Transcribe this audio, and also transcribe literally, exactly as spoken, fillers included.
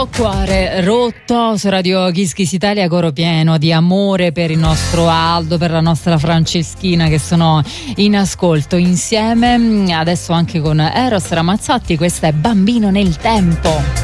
Rotto, cuore rotto su Radio Kiss Kiss Italia, coro pieno di amore per il nostro Aldo, per la nostra Franceschina che sono in ascolto insieme adesso anche con Eros Ramazzotti. Questa è Bambino nel tempo.